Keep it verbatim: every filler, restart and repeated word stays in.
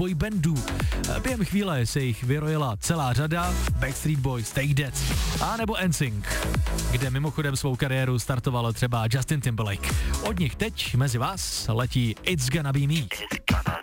boybandů. Během chvíle se jich vyrojila celá řada, Backstreet Boys, Take That, a nebo N Sync, kde mimochodem svou kariéru startovalo třeba Justin Timberlake. Od nich teď mezi vás letí It's Gonna Be Me.